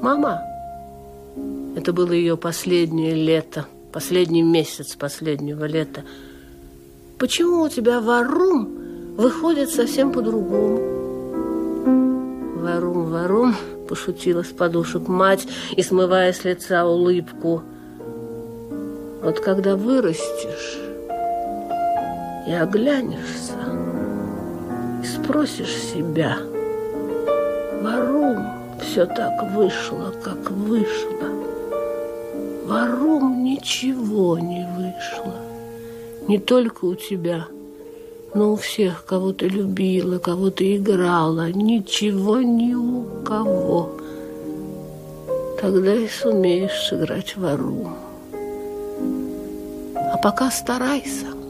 Мама, это было ее последнее лето, последний месяц последнего лета. Почему у тебя варум выходит совсем по-другому? Варум, варум, пошутила с подушек мать и смывая с лица улыбку. Вот когда вырастешь и оглянешься, и спросишь себя, варум, все так вышло, как вышло. Варум, ничего не вышло. Не только у тебя, но у всех, кого ты любила, кого ты играла. Ничего ни у кого. Тогда и сумеешь сыграть варум. А пока старайся.